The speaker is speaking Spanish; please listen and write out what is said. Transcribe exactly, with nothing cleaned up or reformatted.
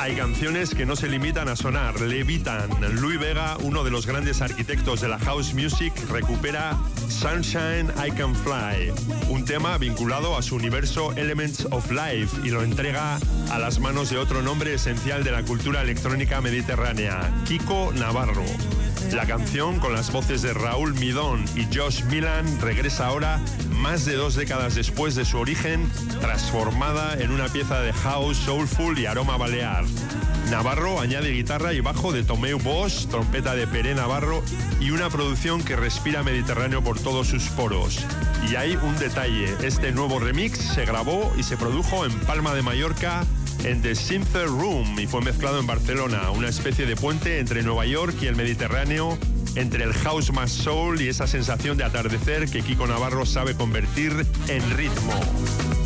Hay canciones que no se limitan a sonar, levitan. Louie Vega, uno de los grandes arquitectos de la house music, recupera Sunshine I Can Fly, un tema vinculado a su universo Elements of Life, y lo entrega a las manos de otro nombre esencial de la cultura electrónica mediterránea, Kiko Navarro. La canción, con las voces de Raúl Midón y Josh Milan, regresa ahora más de dos décadas después de su origen, transformada en una pieza de house, soulful y aroma balear. Navarro añade guitarra y bajo de Tomeu Bosch, trompeta de Pere Navarro y una producción que respira mediterráneo por todos sus poros. Y hay un detalle, este nuevo remix se grabó y se produjo en Palma de Mallorca, en The Synth Room, y fue mezclado en Barcelona, una especie de puente entre Nueva York y el Mediterráneo, entre el house más soul y esa sensación de atardecer que Kiko Navarro sabe convertir en ritmo.